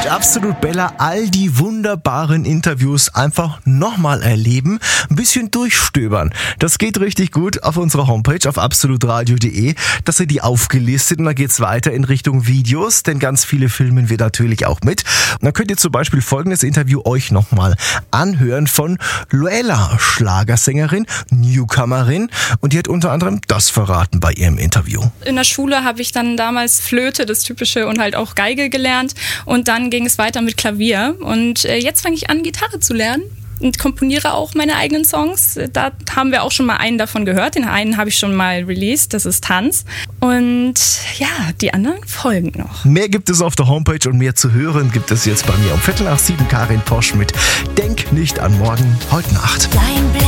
Absolut Bella all die wunderbaren Interviews einfach nochmal erleben, ein bisschen durchstöbern. Das geht richtig gut auf unserer Homepage auf absolutradio.de. Da sind die aufgelistet und dann geht's weiter in Richtung Videos, denn ganz viele filmen wir natürlich auch mit. Und dann könnt ihr zum Beispiel folgendes Interview euch nochmal anhören von Luella, Schlagersängerin, Newcomerin, und die hat unter anderem das verraten bei ihrem Interview. In der Schule habe ich dann damals Flöte, das Typische, und halt auch Geige gelernt, und dann ging es weiter mit Klavier und jetzt fange ich an, Gitarre zu lernen und komponiere auch meine eigenen Songs. Da haben wir auch schon mal einen davon gehört, den einen habe ich schon mal released, das ist Tanz, und ja, die anderen folgen noch. Mehr gibt es auf der Homepage und mehr zu hören gibt es jetzt bei mir um 6:15 Karin Posch mit Denk nicht an morgen, heute Nacht. Dein Blick